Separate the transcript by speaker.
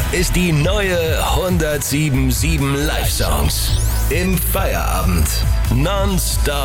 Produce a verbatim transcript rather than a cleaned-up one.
Speaker 1: ist die neue hundertsieben Komma sieben Live-Songs. Im Feierabend. Non-stop